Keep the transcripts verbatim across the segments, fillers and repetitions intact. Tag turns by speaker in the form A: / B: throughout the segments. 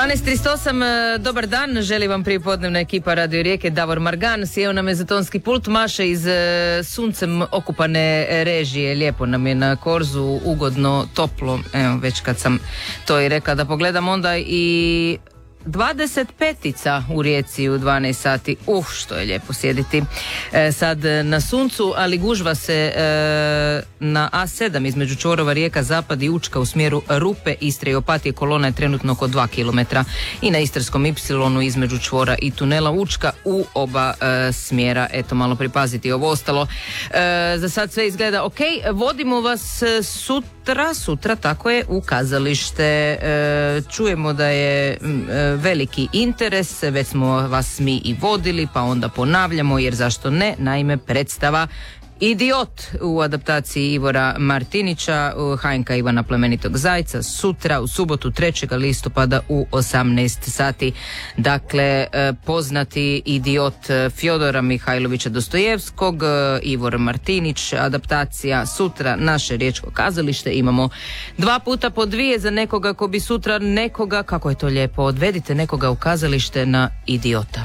A: dvanaest tridceht osam, dobar dan, želi vam prijepodnevna ekipa Radio Rijeke, Davor Margan, sjeo nam je za tonski pult, maše iz suncem okupane režije, lijepo nam je na korzu, ugodno, toplo, evo već kad sam to i rekla da pogledam onda i dvadeset petica u Rijeci u dvanaest sati. Uf, što je lijepo sjediti e, sad na suncu, ali gužva se e, na A sedam između čvorova Rijeka, Zapad i Učka u smjeru Rupe, Istre i Opatije. Kolona je trenutno oko dva kilometra i na Istarskom ipsilonu između čvora i tunela Učka u oba e, smjera. Eto, malo pripaziti ovo ostalo. E, za sad sve izgleda ok. Vodimo vas sutra, sutra tako je, u kazalište. E, čujemo da je e, veliki interes, već smo vas mi i vodili, pa onda ponavljamo, jer zašto ne, naime predstava Idiot u adaptaciji Ivora Martinića, H N K Ivana Plemenitog Zajca, sutra u subotu trećeg listopada u osamnaest sati. Dakle, poznati Idiot Fjodora Mihajlovića Dostojevskog, Ivor Martinić, adaptacija sutra, naše riječko kazalište. Imamo dva puta po dvije za nekoga ko bi sutra nekoga, kako je to lijepo, odvedite nekoga u kazalište na Idiota.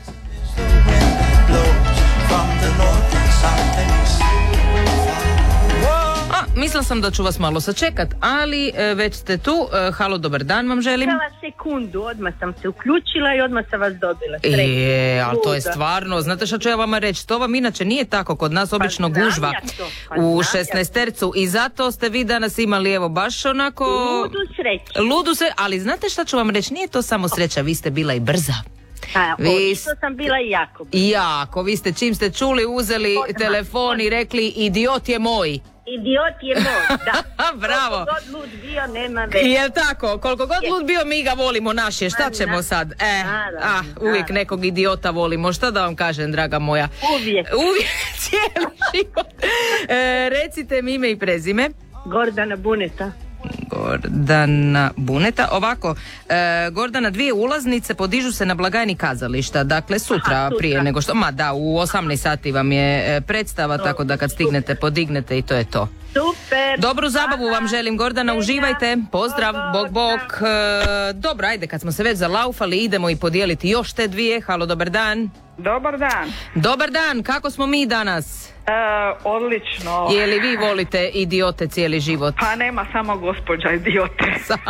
A: Mislila sam da ću vas malo sačekat, ali e, već ste tu. E, halo, dobar dan vam želim.
B: Hvala sekundu, odmah sam se uključila i odmah sam vas dobila.
A: E, ali to je stvarno, znate što ću ja vama reći, to vam inače nije tako, kod nas obično pa gužva ja pa u šesnaestercu i zato ste vi danas imali evo baš onako...
B: Ludu sreću.
A: Ludu se, ali znate što ću vam reći, nije to samo sreća, vi ste bila i brza.
B: A, vi što sam bila i jako brza.
A: Jako, vi ste čim ste čuli, uzeli odmah telefon i rekli Idiot je moj.
B: Idiot je moj, da.
A: Bravo.
B: Koliko god lud bio, nema veze.
A: Jel tako? Koliko god lud bio, mi ga volimo, naš je. Šta ćemo sad? E, ah, uvijek nekog idiota volimo. Šta da vam kažem, draga moja?
B: Uvijek.
A: Uvijek, cijeli život. E, recite mi ime i prezime.
B: Gordana Buneta.
A: Gordana Buneta. Ovako, e, Gordana, dvije ulaznice podižu se na blagajni kazališta. Dakle, sutra, Aha, sutra. prije nego što... Ma da, u osamnaest sati vam je predstava, Dobre. tako da kad stignete, Super. podignete i to je to.
B: Super.
A: Dobru zabavu Aha. vam želim, Gordana, uživajte. Pozdrav, bok, bok. E, dobro, ajde, kad smo se već zalaufali, idemo i podijeliti još te dvije. Halo, dobar dan.
C: Dobar dan.
A: Dobar dan, kako smo mi danas?
C: E, odlično.
A: Je li vi volite idiote cijeli život?
C: Pa nema samo gospođa idiote.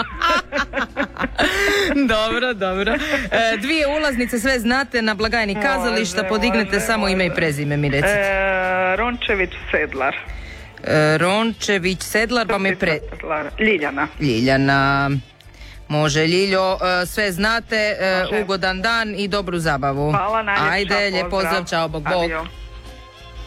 A: Dobro, dobro. E, dvije ulaznice, sve znate, na blagajni kazališta, može, podignete može, samo može. ime i prezime, mi recite.
C: E, Rončević Sedlar.
A: E, Rončević Sedlar, pa me pre...
C: Ljiljana.
A: Ljiljana. Može, Ljiljo, sve znate, Može. ugodan dan i dobru zabavu.
C: Hvala najljepša,
A: Ajde, lijep pozdrav, čao, bok, bok.